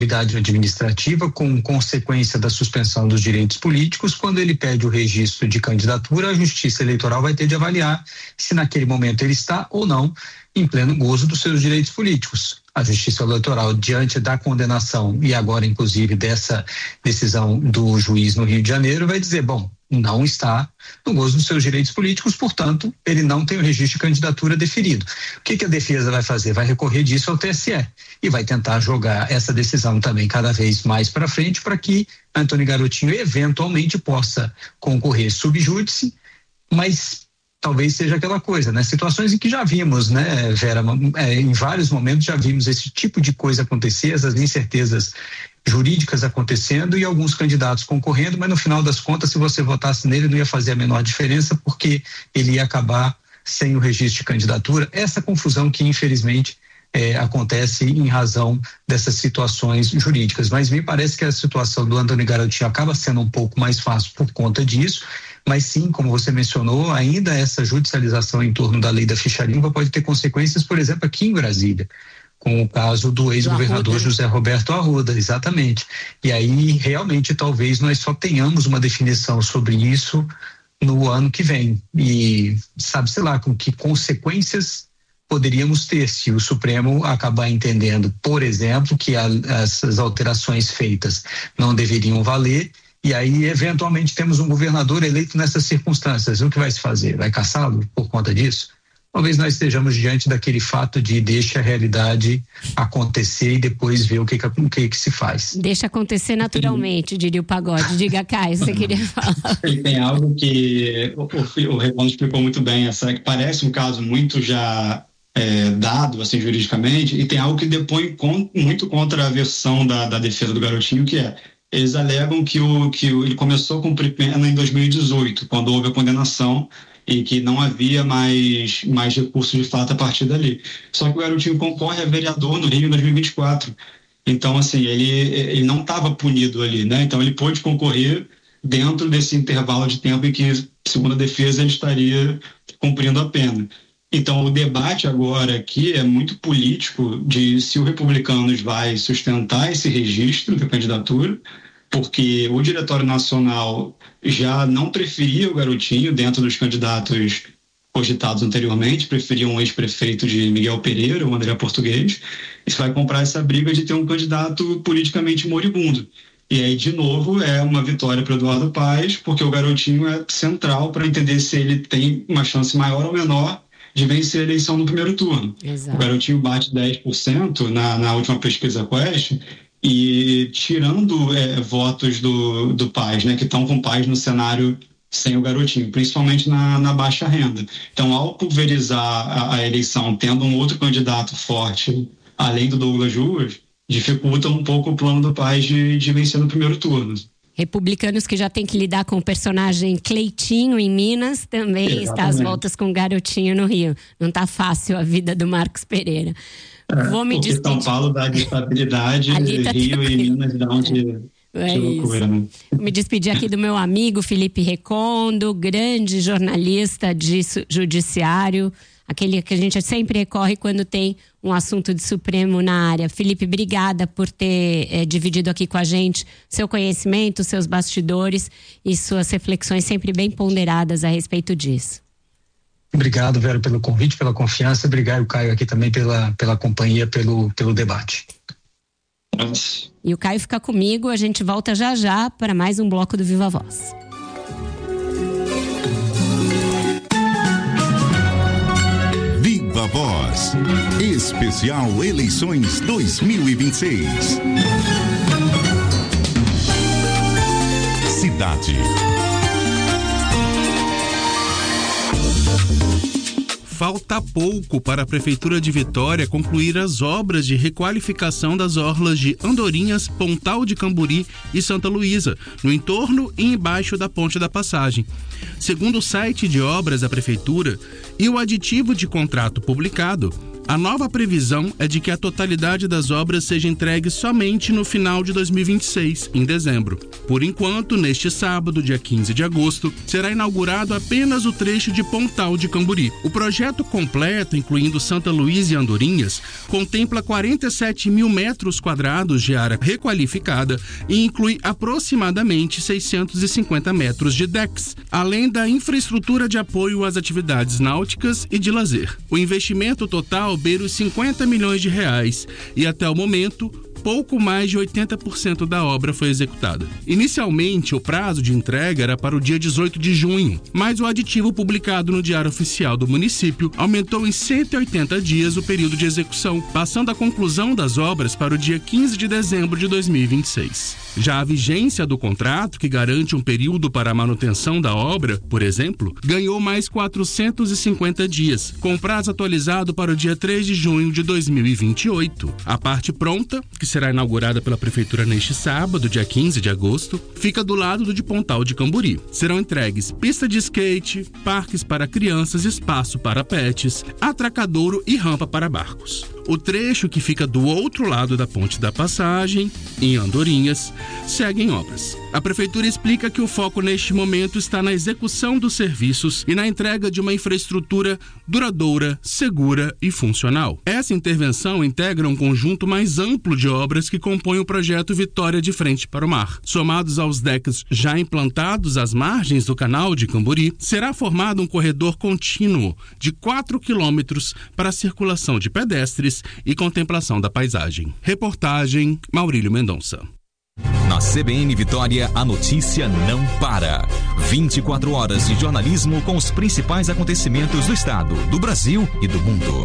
autoridade administrativa com consequência da suspensão dos direitos políticos. Quando ele pede o registro de candidatura, a Justiça Eleitoral vai ter de avaliar se naquele momento ele está ou não em pleno gozo dos seus direitos políticos. A Justiça Eleitoral, diante da condenação e agora inclusive dessa decisão do juiz no Rio de Janeiro, vai dizer, bom, não está no gozo dos seus direitos políticos, portanto, ele não tem o registro de candidatura deferido. O que a defesa vai fazer? Vai recorrer disso ao TSE e vai tentar jogar essa decisão também cada vez mais para frente para que Antônio Garotinho eventualmente possa concorrer sub júdice, mas talvez seja aquela coisa, né? Situações em que já vimos, né, Vera, em vários momentos já vimos esse tipo de coisa acontecer, essas incertezas jurídicas acontecendo e alguns candidatos concorrendo, mas no final das contas, se você votasse nele, não ia fazer a menor diferença, porque ele ia acabar sem o registro de candidatura. Essa confusão que, infelizmente, acontece em razão dessas situações jurídicas. Mas me parece que a situação do Antônio Garotinho acaba sendo um pouco mais fácil por conta disso, mas sim, como você mencionou, ainda essa judicialização em torno da lei da ficha limpa pode ter consequências, por exemplo, aqui em Brasília, com o caso do ex-governador José Roberto Arruda, exatamente. E aí, realmente, talvez nós só tenhamos uma definição sobre isso no ano que vem. E sabe-se lá com que consequências poderíamos ter se o Supremo acabar entendendo, por exemplo, que essas alterações feitas não deveriam valer, e aí, eventualmente, temos um governador eleito nessas circunstâncias. O que vai se fazer? Vai caçá-lo por conta disso? Talvez nós estejamos diante daquele fato de deixa a realidade acontecer e depois ver o que se faz. Deixa acontecer naturalmente, diria o Pagode. Diga, Caio, você queria falar. Tem algo que o Repondo explicou muito bem, que parece um caso muito já dado assim, juridicamente, e tem algo que depõe muito contra a versão da defesa do Garotinho, que eles alegam que ele começou a cumprir pena em 2018, quando houve a condenação, e que não havia mais recursos de fato a partir dali. Só que o Garotinho concorre a vereador no Rio em 2024. Então, assim, ele não estava punido ali, né? Então, ele pôde concorrer dentro desse intervalo de tempo em que, segundo a defesa, ele estaria cumprindo a pena. Então, o debate agora aqui é muito político de se o Republicanos vai sustentar esse registro da candidatura, porque o Diretório Nacional já não preferia o Garotinho dentro dos candidatos cogitados anteriormente, preferia um ex-prefeito de Miguel Pereira, o André Português. Isso vai comprar essa briga de ter um candidato politicamente moribundo. E aí, de novo, é uma vitória para Eduardo Paes, porque o Garotinho é central para entender se ele tem uma chance maior ou menor de vencer a eleição no primeiro turno. Exato. O Garotinho bate 10% na última pesquisa Quest, e tirando votos do Paes, né, que estão com o Paes no cenário sem o Garotinho, principalmente na baixa renda. Então, ao pulverizar a eleição, tendo um outro candidato forte, além do Douglas Ruas, dificulta um pouco o plano do Paes de vencer no primeiro turno. Republicanos que já tem que lidar com o personagem Cleitinho em Minas, também Exatamente. Está às voltas com o Garotinho no Rio. Não está fácil a vida do Marcos Pereira. Vou me porque despedir. São Paulo dá de estabilidade, Tá Rio e Minas dão de loucura, né? Vou me despedir aqui do meu amigo Felipe Recondo, grande jornalista de judiciário, aquele que a gente sempre recorre quando tem um assunto de Supremo na área. Felipe, obrigada por ter dividido aqui com a gente seu conhecimento, seus bastidores e suas reflexões sempre bem ponderadas a respeito disso. Obrigado, Vera, pelo convite, pela confiança. Obrigado, Caio, aqui também pela companhia, pelo debate. E o Caio fica comigo, a gente volta já para mais um bloco do Viva Voz. Viva Voz, especial Eleições 2026. Cidade. Falta pouco para a Prefeitura de Vitória concluir as obras de requalificação das orlas de Andorinhas, Pontal de Camburi e Santa Luísa, no entorno e embaixo da Ponte da Passagem. Segundo o site de obras da Prefeitura e o aditivo de contrato publicado, A nova previsão é de que a totalidade das obras seja entregue somente no final de 2026, em dezembro. Por enquanto, neste sábado, dia 15 de agosto, será inaugurado apenas o trecho de Pontal de Camburi. O projeto completo, incluindo Santa Luísa e Andorinhas, contempla 47 mil metros quadrados de área requalificada e inclui aproximadamente 650 metros de decks, além da infraestrutura de apoio às atividades náuticas e de lazer. O investimento total beira os 50 milhões de reais e, até o momento, pouco mais de 80% da obra foi executada. Inicialmente, o prazo de entrega era para o dia 18 de junho, mas o aditivo publicado no Diário Oficial do município aumentou em 180 dias o período de execução, passando a conclusão das obras para o dia 15 de dezembro de 2026. Já a vigência do contrato, que garante um período para a manutenção da obra, por exemplo, ganhou mais 450 dias, com prazo atualizado para o dia 3 de junho de 2028. A parte pronta, que será inaugurada pela Prefeitura neste sábado, dia 15 de agosto, fica do lado do de Pontal de Camburi. Serão entregues pista de skate, parques para crianças, espaço para pets, atracadouro e rampa para barcos. O trecho que fica do outro lado da Ponte da Passagem, em Andorinhas, segue em obras. A Prefeitura explica que o foco neste momento está na execução dos serviços e na entrega de uma infraestrutura duradoura, segura e funcional. Essa intervenção integra um conjunto mais amplo de obras que compõem o projeto Vitória de Frente para o Mar. Somados aos decks já implantados às margens do canal de Camburi, será formado um corredor contínuo de 4 quilômetros para a circulação de pedestres e contemplação da paisagem. Reportagem Maurílio Mendonça. Na CBN Vitória, a notícia não para. 24 horas de jornalismo com os principais acontecimentos do estado, do Brasil e do mundo.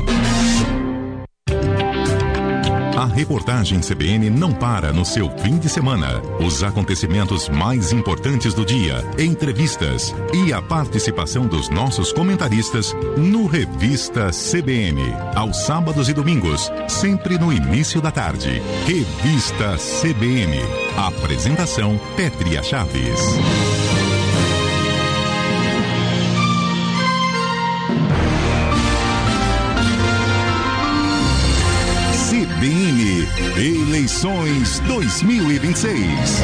A reportagem CBN não para no seu fim de semana. Os acontecimentos mais importantes do dia, entrevistas e a participação dos nossos comentaristas no Revista CBN. Aos sábados e domingos, sempre no início da tarde. Revista CBN. Apresentação Pétria Chaves. CBN Eleições 2026.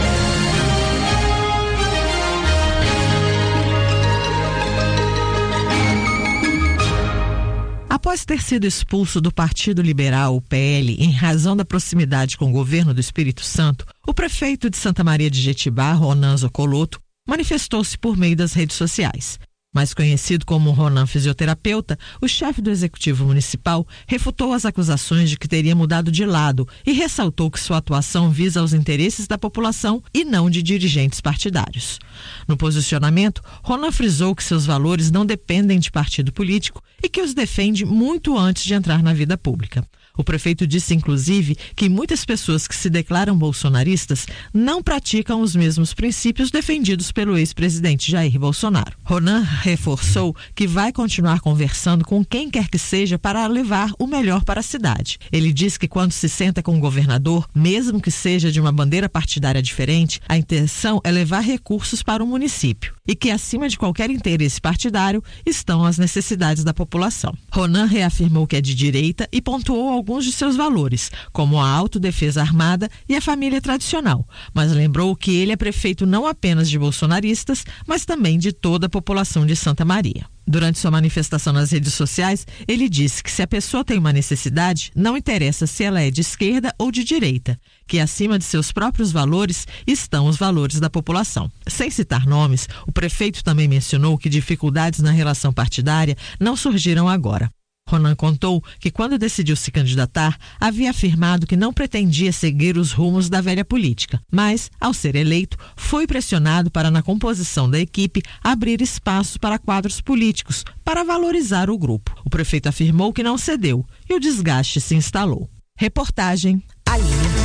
Após ter sido expulso do Partido Liberal, o PL, em razão da proximidade com o governo do Espírito Santo, o prefeito de Santa Maria de Jetibá, Ronan Zoccoloto, manifestou-se por meio das redes sociais. Mais conhecido como Ronan Fisioterapeuta, o chefe do Executivo Municipal refutou as acusações de que teria mudado de lado e ressaltou que sua atuação visa os interesses da população e não de dirigentes partidários. No posicionamento, Ronan frisou que seus valores não dependem de partido político e que os defende muito antes de entrar na vida pública. O prefeito disse, inclusive, que muitas pessoas que se declaram bolsonaristas não praticam os mesmos princípios defendidos pelo ex-presidente Jair Bolsonaro. Ronan reforçou que vai continuar conversando com quem quer que seja para levar o melhor para a cidade. Ele diz que quando se senta com o governador, mesmo que seja de uma bandeira partidária diferente, a intenção é levar recursos para o município e que, acima de qualquer interesse partidário, estão as necessidades da população. Ronan reafirmou que é de direita e pontuou alguns de seus valores, como a autodefesa armada e a família tradicional, mas lembrou que ele é prefeito não apenas de bolsonaristas, mas também de toda a população de Santa Maria. Durante sua manifestação nas redes sociais, ele disse que se a pessoa tem uma necessidade, não interessa se ela é de esquerda ou de direita, que acima de seus próprios valores estão os valores da população. Sem citar nomes, o prefeito também mencionou que dificuldades na relação partidária não surgiram agora. Ronan contou que quando decidiu se candidatar, havia afirmado que não pretendia seguir os rumos da velha política, mas, ao ser eleito, foi pressionado para, na composição da equipe, abrir espaço para quadros políticos, para valorizar o grupo. O prefeito afirmou que não cedeu e o desgaste se instalou. Reportagem Aline.